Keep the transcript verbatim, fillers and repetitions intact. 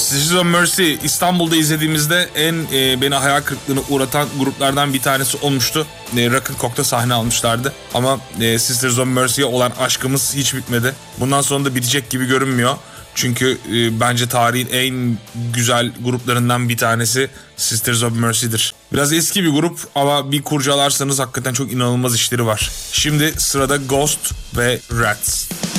Sisters of Mercy İstanbul'da izlediğimizde en e, beni hayal kırıklığına uğratan gruplardan bir tanesi olmuştu. E, Rock'n Coke'ta sahne almışlardı. Ama e, Sisters of Mercy'ye olan aşkımız hiç bitmedi. Bundan sonra da bitecek gibi görünmüyor. Çünkü e, bence tarihin en güzel gruplarından bir tanesi Sisters of Mercy'dir. Biraz eski bir grup ama bir kurcalarsanız hakikaten çok inanılmaz işleri var. Şimdi sırada Ghost ve Rats.